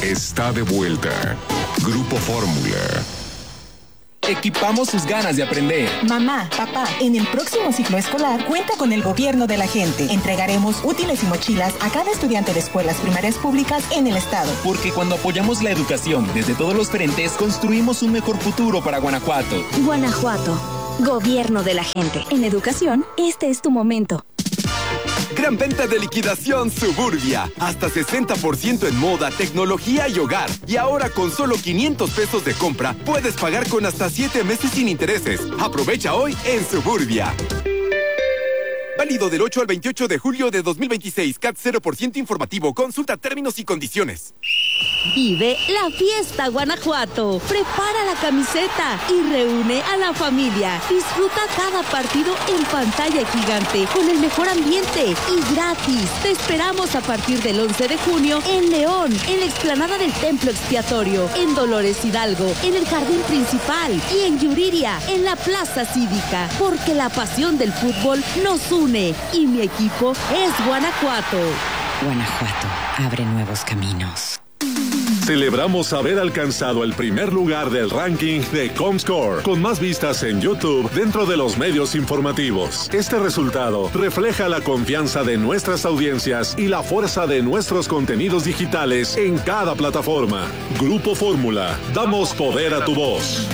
está de vuelta. Grupo Fórmula. Equipamos sus ganas de aprender. Mamá, papá, en el próximo ciclo escolar cuenta con el gobierno de la gente. Entregaremos útiles y mochilas a cada estudiante de escuelas primarias públicas en el estado. Porque cuando apoyamos la educación desde todos los frentes, construimos un mejor futuro para Guanajuato. Guanajuato, gobierno de la gente. En educación, este es tu momento. Gran venta de liquidación Suburbia. Hasta 60% en moda, tecnología y hogar. Y ahora con solo 500 pesos de compra, puedes pagar con hasta 7 meses sin intereses. Aprovecha hoy en Suburbia. Válido del 8 al 28 de julio de 2026. CAT 0% informativo. Consulta términos y condiciones. Vive la fiesta Guanajuato. Prepara la camiseta y reúne a la familia. Disfruta cada partido en pantalla gigante con el mejor ambiente y gratis. Te esperamos a partir del 11 de junio en León, en la explanada del Templo Expiatorio, en Dolores Hidalgo, en el Jardín Principal y en Yuriria, en la Plaza Cívica. Porque la pasión del fútbol nos une y mi equipo es Guanajuato. Guanajuato abre nuevos caminos. Celebramos haber alcanzado el primer lugar del ranking de Comscore, con más vistas en YouTube dentro de los medios informativos. Este resultado refleja la confianza de nuestras audiencias y la fuerza de nuestros contenidos digitales en cada plataforma. Grupo Fórmula, damos poder a tu voz.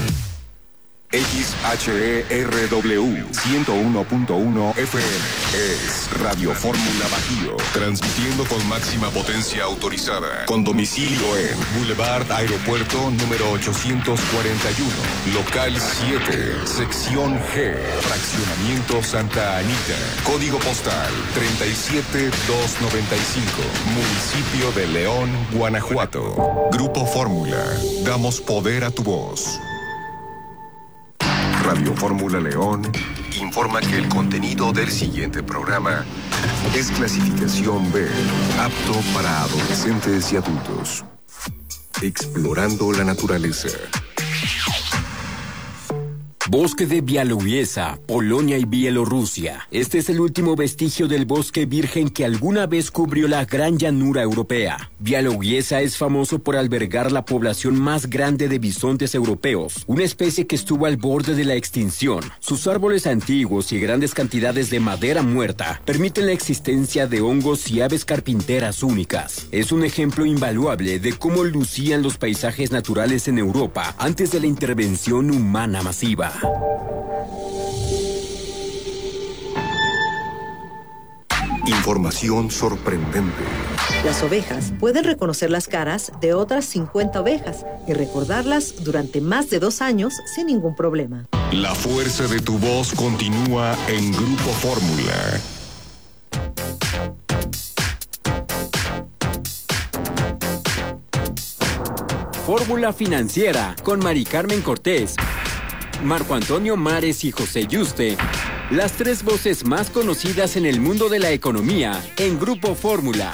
XHERW 101.1 FM es Radio Fórmula Bajío, transmitiendo con máxima potencia autorizada, con domicilio en Boulevard Aeropuerto número 841, local 7, sección G, fraccionamiento Santa Anita, código postal 37295, municipio de León, Guanajuato. Grupo Fórmula, damos poder a tu voz. Radio Fórmula León informa que el contenido del siguiente programa es clasificación B, apto para adolescentes y adultos. Explorando la naturaleza. Bosque de Białowieża, Polonia y Bielorrusia. Este es el último vestigio del bosque virgen que alguna vez cubrió la gran llanura europea. Białowieża es famoso por albergar la población más grande de bisontes europeos, una especie que estuvo al borde de la extinción. Sus árboles antiguos y grandes cantidades de madera muerta permiten la existencia de hongos y aves carpinteras únicas. Es un ejemplo invaluable de cómo lucían los paisajes naturales en Europa antes de la intervención humana masiva. Información sorprendente. Las ovejas pueden reconocer las caras de otras 50 ovejas y recordarlas durante más de 2 años sin ningún problema. La fuerza de tu voz continúa en Grupo Fórmula. Fórmula Financiera con Mari Carmen Cortés, Marco Antonio Mares y José Yuste, las 3 voces más conocidas en el mundo de la economía en Grupo Fórmula.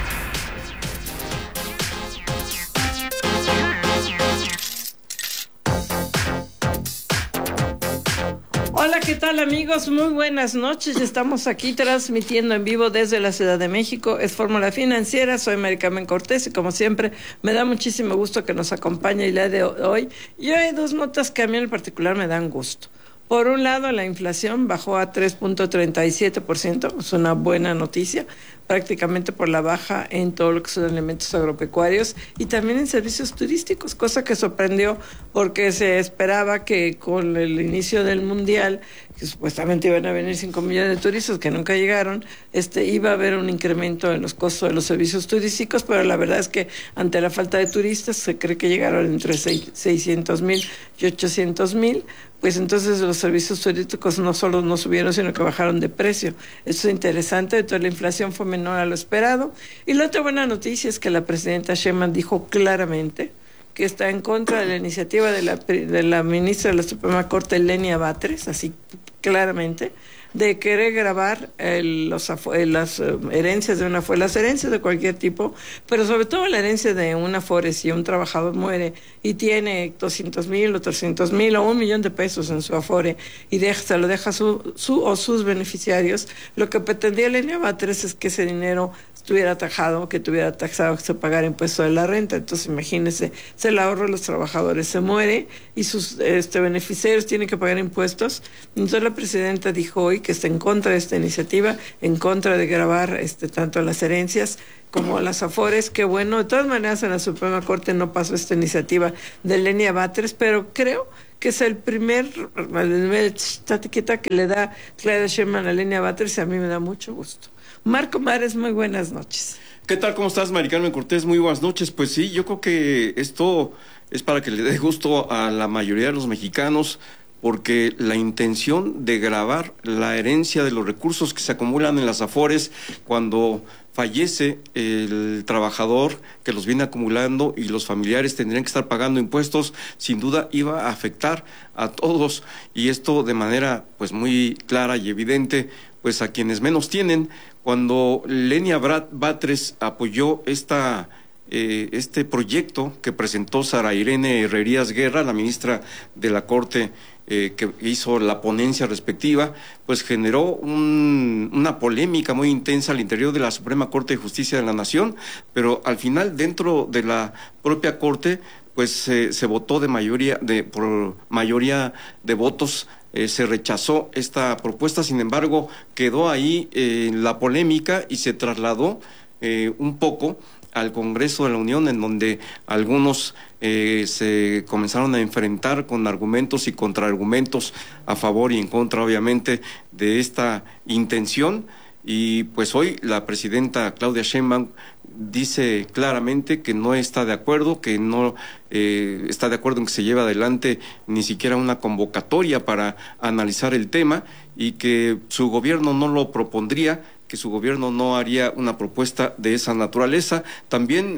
Hola, ¿qué tal amigos? Muy buenas noches. Estamos aquí transmitiendo en vivo desde la Ciudad de México. Es Fórmula Financiera, soy Mari Carmen Cortés y como siempre me da muchísimo gusto que nos acompañe el día de hoy. Y hay 2 notas que a mí en particular me dan gusto. Por un lado, la inflación bajó a 3.37%, es una buena noticia, prácticamente por la baja en todo lo que son alimentos agropecuarios y también en servicios turísticos, cosa que sorprendió porque se esperaba que con el inicio del Mundial, que supuestamente iban a venir 5 millones de turistas que nunca llegaron, iba a haber un incremento en los costos de los servicios turísticos, pero la verdad es que ante la falta de turistas se cree que llegaron entre 600,000 y 800,000, pues entonces los servicios turísticos no solo no subieron, sino que bajaron de precio. Eso es interesante, entonces la inflación fue menor a lo esperado. Y la otra buena noticia es que la presidenta Sheinbaum dijo claramente que está en contra de la iniciativa de la ministra de la Suprema Corte, Lenia Batres, así claramente, de querer grabar las herencias de una Afore, las herencias de cualquier tipo, pero sobre todo la herencia de una Afore. Si un trabajador muere y tiene 200,000 o 300,000 o 1,000,000 de pesos en su Afore y se lo deja su o sus beneficiarios, lo que pretendía Lenia Batres es que ese dinero estuviera tajado, que tuviera taxado que se pagara impuesto de la renta. Entonces, imagínense, se le ahorra a los trabajadores, se muere y sus beneficiarios tienen que pagar impuestos. Entonces, la presidenta dijo hoy que está en contra de esta iniciativa, en contra de gravar tanto las herencias como las afores. Que bueno, de todas maneras en la Suprema Corte no pasó esta iniciativa de Lenia Batres, pero creo que es el primer tatequita que le da Claudia Sheinbaum a Lenia Batres, y a mí me da mucho gusto. Marco Mares, muy buenas noches. ¿Qué tal? ¿Cómo estás, Mari Carmen Cortés? Muy buenas noches. Pues sí, yo creo que esto es para que le dé gusto a la mayoría de los mexicanos, porque la intención de gravar la herencia de los recursos que se acumulan en las afores cuando fallece el trabajador que los viene acumulando y los familiares tendrían que estar pagando impuestos, sin duda iba a afectar a todos, y esto de manera pues muy clara y evidente pues a quienes menos tienen. Cuando Lenia Batres apoyó este proyecto que presentó Sara Irene Herrerías Guerra, la ministra de la Corte, que hizo la ponencia respectiva, pues generó una polémica muy intensa al interior de la Suprema Corte de Justicia de la Nación, pero al final dentro de la propia Corte pues se votó por mayoría de votos. Se rechazó esta propuesta, sin embargo quedó ahí la polémica y se trasladó un poco al Congreso de la Unión, en donde algunos se comenzaron a enfrentar con argumentos y contraargumentos a favor y en contra, obviamente, de esta intención. Y pues hoy la presidenta Claudia Sheinbaum dice claramente que no está de acuerdo, que no está de acuerdo en que se lleve adelante ni siquiera una convocatoria para analizar el tema, y que su gobierno no lo propondría, que su gobierno no haría una propuesta de esa naturaleza. También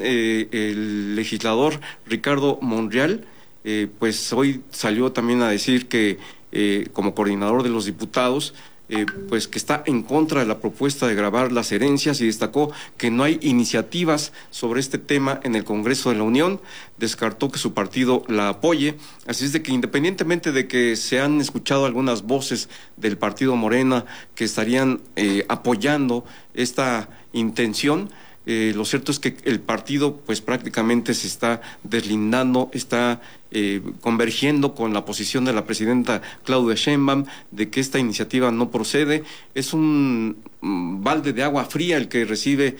el legislador Ricardo Monreal, pues hoy salió también a decir que como coordinador de los diputados, pues que está en contra de la propuesta de gravar las herencias, y destacó que no hay iniciativas sobre este tema en el Congreso de la Unión. Descartó que su partido la apoye, así es de que independientemente de que se han escuchado algunas voces del partido Morena que estarían apoyando esta intención, lo cierto es que el partido pues prácticamente se está deslindando, está convergiendo con la posición de la presidenta Claudia Sheinbaum de que esta iniciativa no procede. Es un balde de agua fría el que recibe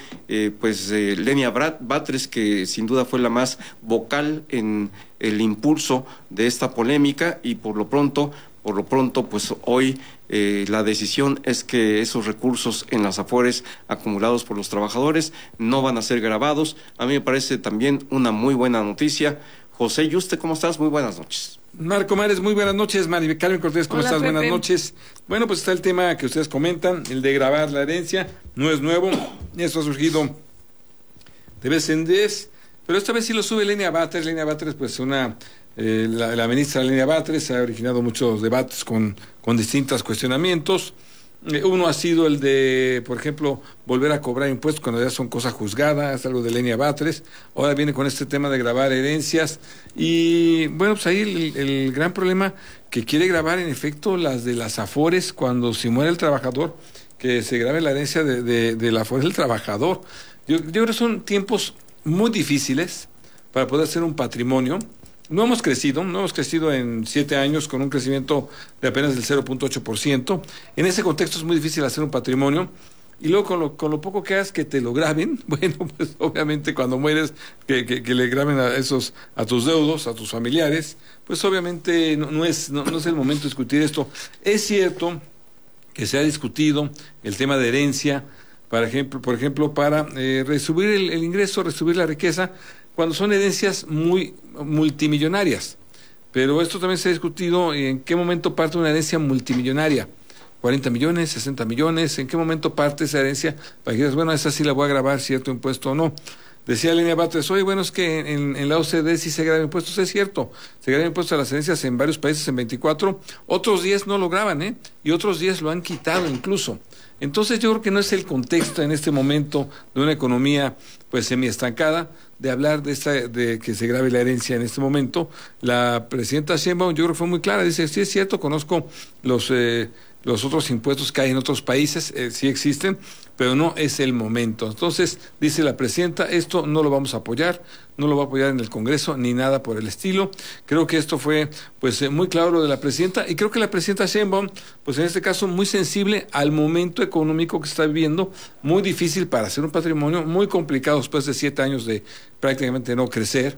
Lenia Batres, que sin duda fue la más vocal en el impulso de esta polémica, y por lo pronto pues hoy la decisión es que esos recursos en las afores acumulados por los trabajadores no van a ser grabados. A mí me parece también una muy buena noticia. José Yuste, ¿cómo estás? Muy buenas noches. Marco Mares, muy buenas noches. Mari Carmen Cortés, ¿cómo estás? Pepe. Buenas noches. Bueno, pues está el tema que ustedes comentan, el de grabar la herencia. No es nuevo, esto ha surgido de vez en vez, pero esta vez sí lo sube Lenia Batres. Lenia Batres, pues la ministra Lenia Batres ha originado muchos debates con distintos cuestionamientos. Uno ha sido el de, por ejemplo, volver a cobrar impuestos cuando ya son cosas juzgadas, es algo de Lenia Batres. Ahora viene con este tema de grabar herencias. Y bueno, pues ahí el gran problema, que quiere grabar en efecto las de las afores cuando se muere el trabajador, que se grabe la herencia de la afores del trabajador. Yo creo que son tiempos muy difíciles para poder hacer un patrimonio. No hemos crecido en 7 años con un crecimiento de apenas del 0.8%. En ese contexto es muy difícil hacer un patrimonio. Y luego con lo poco que hagas que te lo graben, bueno, pues obviamente cuando mueres que le graben a tus deudos, a tus familiares, pues obviamente no es el momento de discutir esto. Es cierto que se ha discutido el tema de herencia, por ejemplo, para resubir el ingreso, resubir la riqueza, cuando son herencias muy multimillonarias. Pero esto también se ha discutido en qué momento parte una herencia multimillonaria. 40 millones, 60 millones, ¿en qué momento parte esa herencia? Para que digas, bueno, esa sí la voy a grabar, cierto impuesto o no. Decía Lenia Batres, oye, bueno, es que en la OCDE sí se graban impuestos. Es cierto, se graban impuestos a las herencias en varios países, en 24, otros 10 no lo graban, y otros 10 lo han quitado incluso. Entonces yo creo que no es el contexto en este momento de una economía pues semiestancada de hablar de que se grave la herencia en este momento. La presidenta Sheinbaum yo creo que fue muy clara, dice, sí es cierto, conozco los otros impuestos que hay en otros países, sí existen, pero no es el momento. Entonces, dice la presidenta, esto no lo vamos a apoyar, no lo va a apoyar en el Congreso, ni nada por el estilo. Creo que esto fue, pues, muy claro lo de la presidenta, y creo que la presidenta Sheinbaum, pues en este caso, muy sensible al momento económico que está viviendo, muy difícil para hacer un patrimonio, muy complicado después de 7 años de prácticamente no crecer,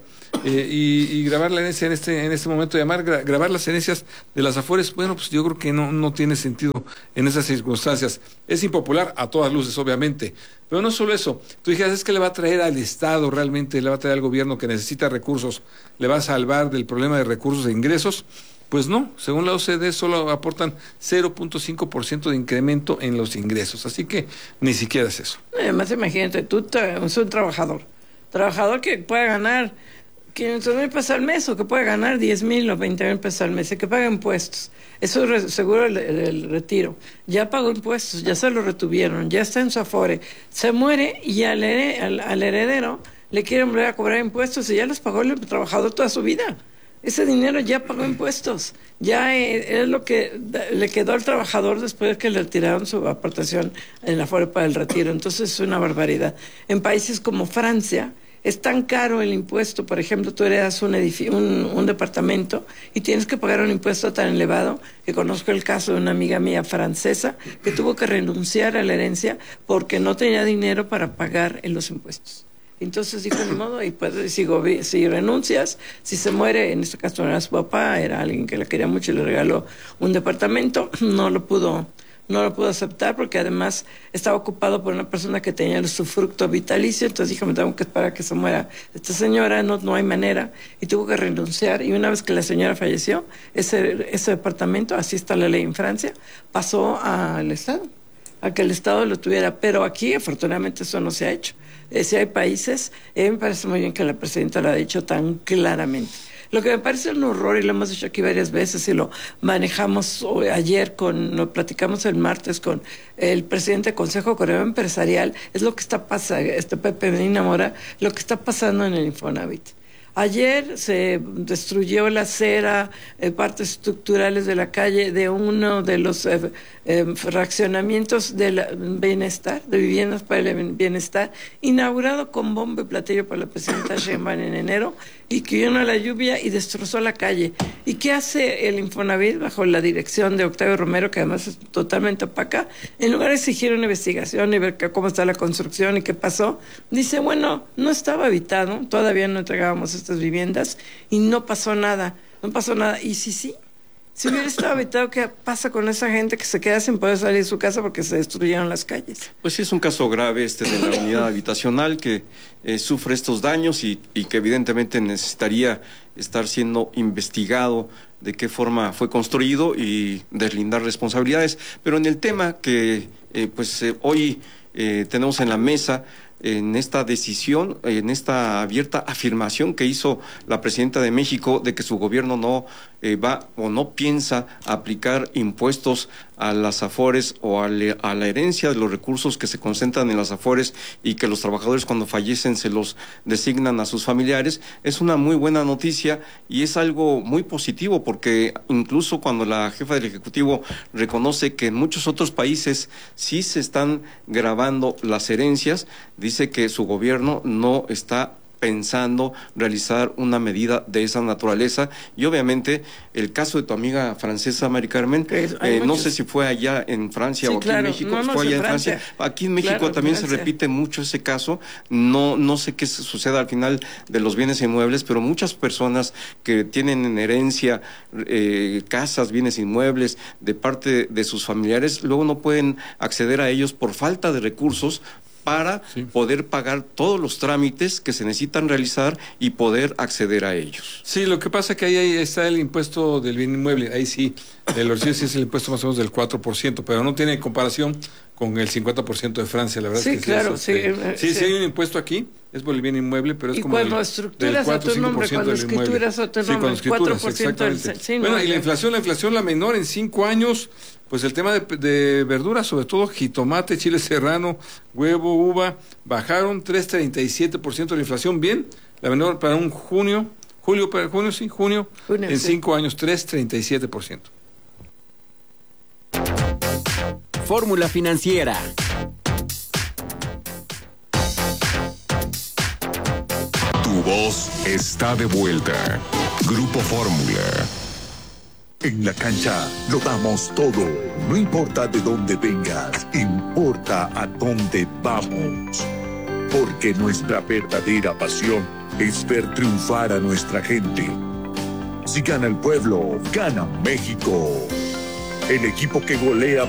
y grabar la herencia en este momento, grabar las herencias de las Afores, bueno, pues yo creo que no tiene sentido en esas circunstancias. Es impopular a todas luces, obviamente, pero no solo eso. Tú dijeras, es que le va a traer al Estado realmente, le va a traer al gobierno que necesita recursos, le va a salvar del problema de recursos e ingresos. Pues no, según la OCDE solo aportan 0.5% de incremento en los ingresos, así que ni siquiera es eso. Además, imagínate, tú eres un trabajador que puede ganar 500,000 pesos al mes, o que puede ganar 10,000 o 20,000 pesos al mes, y que paga impuestos. Eso es seguro el retiro. Ya pagó impuestos, ya se lo retuvieron, ya está en su Afore. Se muere y al heredero le quieren volver a cobrar impuestos, y ya los pagó el trabajador toda su vida. Ese dinero ya pagó impuestos. Ya es lo que le quedó al trabajador después de que le retiraron su aportación en la Afore para el retiro. Entonces es una barbaridad. En países como Francia, es tan caro el impuesto. Por ejemplo, tú heredas un departamento y tienes que pagar un impuesto tan elevado, que conozco el caso de una amiga mía francesa que tuvo que renunciar a la herencia porque no tenía dinero para pagar en los impuestos. Entonces dijo, ni modo, y pues, si renuncias, si se muere, en este caso no era su papá, era alguien que la quería mucho y le regaló un departamento, no lo pudo aceptar, porque además estaba ocupado por una persona que tenía el usufructo vitalicio. Entonces dijo, me tengo que esperar a que se muera esta señora, no hay manera, y tuvo que renunciar. Y una vez que la señora falleció, ese departamento, así está la ley en Francia, pasó al Estado, a que el Estado lo tuviera. Pero aquí, afortunadamente, eso no se ha hecho. Si hay países, me parece muy bien que la presidenta lo ha dicho tan claramente. Lo que me parece un horror, y lo hemos dicho aquí varias veces, y lo manejamos ayer, lo platicamos el martes con el presidente del Consejo Coreano Empresarial, es lo que está pasando, Pepe Medina Mora, lo que está pasando en el Infonavit. Ayer se destruyó la acera, partes estructurales de la calle de uno de los fraccionamientos del bienestar, de viviendas para el bienestar, inaugurado con bombo y platillo por la presidenta Sheinbaum en enero, y que vino la lluvia y destrozó la calle. ¿Y qué hace el Infonavit bajo la dirección de Octavio Romero, que además es totalmente opaca? En lugar de exigir una investigación y ver cómo está la construcción y qué pasó, dice, bueno, no estaba habitado, todavía no entregábamos estas viviendas y no pasó nada. Y sí, si hubiera estado habitado, ¿qué pasa con esa gente que se queda sin poder salir de su casa porque se destruyeron las calles? Pues sí, es un caso grave de la unidad habitacional que sufre estos daños y que evidentemente necesitaría estar siendo investigado de qué forma fue construido y deslindar responsabilidades. Pero en el tema que hoy tenemos en la mesa, en esta decisión, en esta abierta afirmación que hizo la presidenta de México de que su gobierno no va o no piensa aplicar impuestos a las Afores o a la herencia de los recursos que se concentran en las Afores, y que los trabajadores cuando fallecen se los designan a sus familiares, es una muy buena noticia y es algo muy positivo, porque incluso cuando la jefa del Ejecutivo reconoce que en muchos otros países sí se están gravando las herencias, dice que su gobierno no está pensando realizar una medida de esa naturaleza. Y obviamente el caso de tu amiga francesa, Mari Carmen, no sé si fue allá en Francia o aquí en México, fue allá en Francia. Aquí en México también se repite mucho ese caso. No sé qué suceda al final de los bienes inmuebles, pero muchas personas que tienen en herencia casas, bienes inmuebles de parte de sus familiares, luego no pueden acceder a ellos por falta de recursos para poder pagar todos los trámites que se necesitan realizar y poder acceder a ellos. Sí, lo que pasa es que ahí está el impuesto del bien inmueble, ahí sí, el orcillo sí es el impuesto más o menos del 4%, pero no tiene comparación con el 50% de Francia, la verdad es que claro, sí, hay un impuesto aquí, es por el bien inmueble, pero es como cuando estructuras a tu nombre, cuando escrituras a tu nombre, el 4%. Bueno, y la inflación la menor en 5 años, pues el tema de verduras, sobre todo jitomate, chile serrano, huevo, uva, bajaron 3.37% de la inflación, bien, la menor para un junio, en 5 años, 3.37%. Fórmula Financiera. Tu voz está de vuelta. Grupo Fórmula. En la cancha lo damos todo. No importa de dónde vengas, importa a dónde vamos. Porque nuestra verdadera pasión es ver triunfar a nuestra gente. Si gana el pueblo, gana México. El equipo que golea